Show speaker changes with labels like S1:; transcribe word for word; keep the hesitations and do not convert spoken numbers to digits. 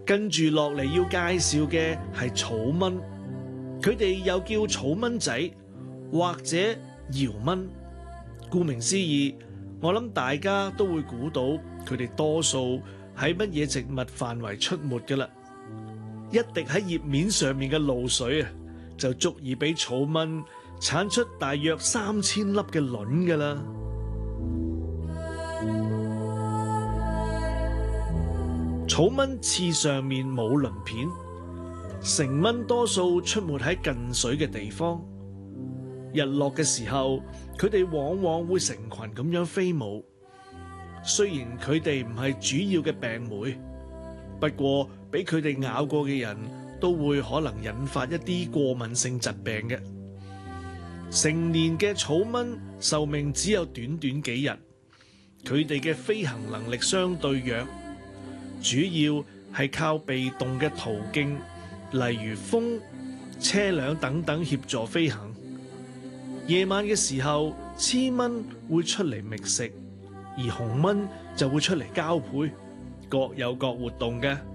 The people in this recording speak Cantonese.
S1: 跟住落嚟要介紹嘅係草蚊，佢哋又叫草蚊仔或者搖蚊。顧名思義，我諗大家都會估到佢哋多數喺乜嘢植物範圍出沒㗎啦。一滴喺葉面上面嘅露水啊，就足以俾草蚊產出大約三千粒嘅卵㗎啦。草蚊刺上面冇鱗片，成蚊多數出沒喺近水嘅地方。日落嘅時候，佢哋往往會成群咁樣飛舞。雖然佢哋唔係主要嘅病媒，不過俾佢哋咬過嘅人都會可能引發一啲過敏性疾病嘅。成年嘅草蚊壽命只有短短幾日，佢哋嘅飛行能力相對弱，主要係靠被動嘅途徑，例如風、車輛等等協助飛行。夜晚嘅時候，雌蚊會出嚟覓食，而雄蚊就會出嚟交配，各有各活動嘅。